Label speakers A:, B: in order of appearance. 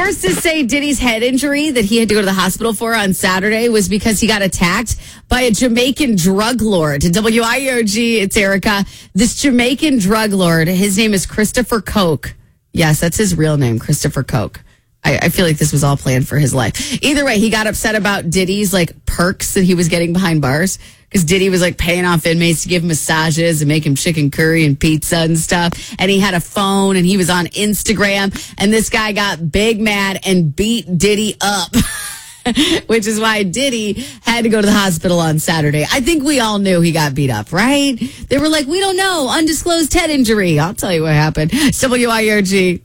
A: Sources say Diddy's head injury that he had to go to the hospital for on Saturday was because he got attacked by a Jamaican drug lord. WIOG, it's Erica. This Jamaican drug lord, his name is Christopher Coke. Yes, that's his real name, Christopher Coke. I feel like this was all planned for his life. Either way, he got upset about Diddy's perks that he was getting behind bars because Diddy was paying off inmates to give him massages and make him chicken curry and pizza and stuff. And he had a phone and he was on Instagram. And this guy got big mad and beat Diddy up, which is why Diddy had to go to the hospital on Saturday. I think we all knew he got beat up, right? They were like, we don't know, undisclosed head injury. I'll tell you what happened. WIRG.